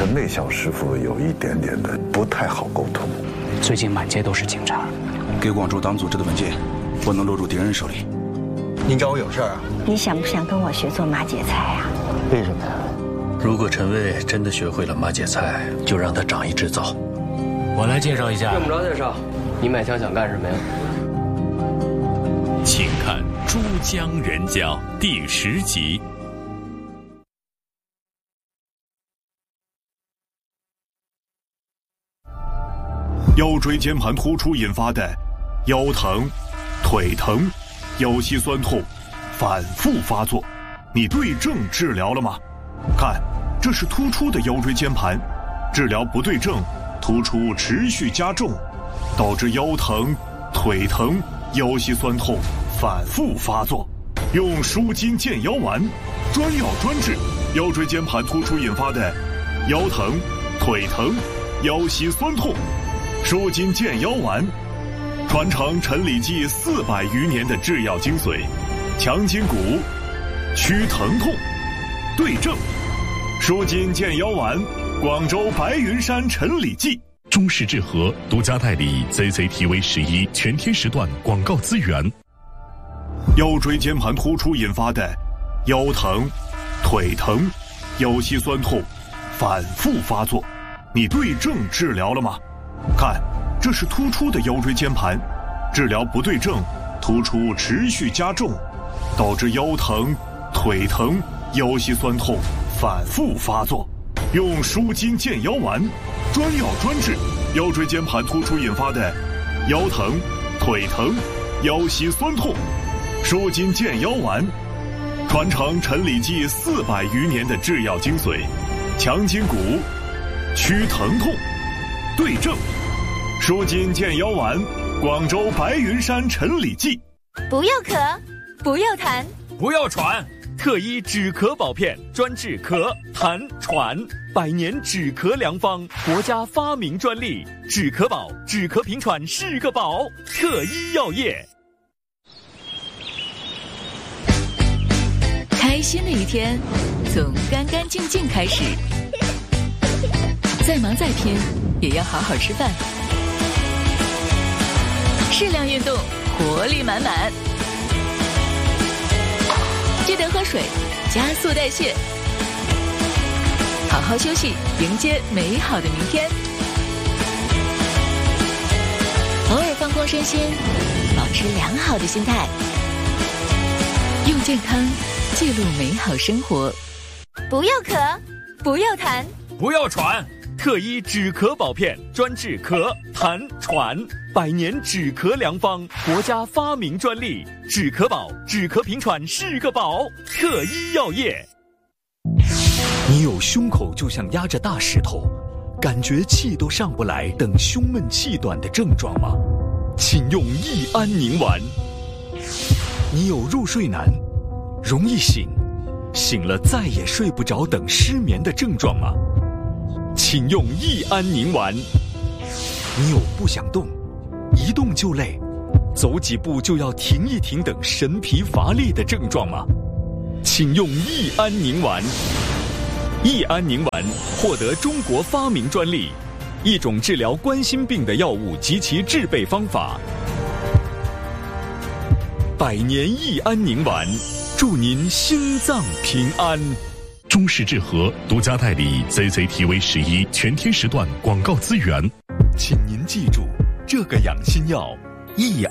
跟那小师傅有一点点的不太好沟通。 最近满街都是警察， 给广州党组织的文件不能落入敌人手里。 您找我有事儿啊？ 你想不想跟我学做马姐菜啊？ 为什么呀？ 如果陈卫真的学会了马姐菜，就让他长一只枣。 我来介绍一下。 用不着介绍，你买枪想干什么呀？ 请看《珠江人家》第10集。 腰椎间盘突出引发的腰疼、腿疼、腰膝酸痛反复发作，你对症治疗了吗？看，这是突出的腰椎间盘，治疗不对症，突出持续加重，导致腰疼、腿疼、腰膝酸痛反复发作。用舒筋健腰丸，专药专治腰椎间盘突出引发的腰疼、腿疼、腰膝酸痛。舒筋健腰丸，传承陈李济400余年的制药精髓，强筋骨，祛疼痛，对症。舒筋健腰丸，广州白云山陈李济。 中式治和独家代理 CCTV11全天时段广告资源。 腰椎间盘突出引发的腰疼、腿疼、腰膝酸痛反复发作，你对症治疗了吗？看，这是突出的腰椎间盘，治疗不对症，突出持续加重，导致腰疼、腿疼、腰膝酸痛反复发作。用舒筋健腰丸，专药专治腰椎间盘突出引发的腰疼、腿疼、腰膝酸痛。舒筋健腰丸，传承陈李济400余年的制药精髓，强筋骨，祛疼痛，对症。舒筋健腰丸，广州白云山陈李济。 不要咳，不要痰， 不要喘，特医止咳保片，专治咳、痰、喘，100年止咳良方，国家发明专利，止咳宝，止咳平喘是个宝，特医药业。 开心的一天，从干干净净开始。再忙再拼，也要好好吃饭。适量运动，活力满满。记得喝水，加速代谢。好好休息，迎接美好的明天。偶尔放空身心，保持良好的心态。用健康记录美好生活。 不要咳，不要痰， 不要喘，特医止咳保片，专治咳、痰、喘，100年止咳良方，国家发明专利，止咳宝，止咳平喘是个宝，特医药业。 你有胸口就像压着大石头，感觉气都上不来等胸闷气短的症状吗？请用益安宁丸。你有入睡难，容易醒，醒了再也睡不着等失眠的症状吗？请用益安宁丸。你有不想动，一动就累，走几步就要停一停等神疲乏力的症状吗？请用益安宁丸。益安宁丸获得中国发明专利，一种治疗冠心病的药物及其制备方法。100年益安宁丸，祝您心脏平安。 中式治和独家代理 CCTV11全天时段广告资源。 请您记住，这个养心药益